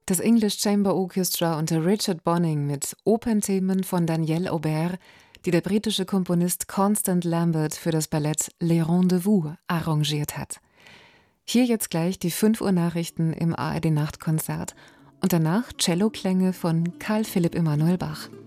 Das English Chamber Orchestra unter Richard Bonynge mit Opernthemen von Daniel Aubert, die der britische Komponist Constant Lambert für das Ballett Les Rendez-Vous arrangiert hat. Hier jetzt gleich die 5 Uhr Nachrichten im ARD Nachtkonzert und danach Celloklänge von Karl Philipp Emanuel Bach.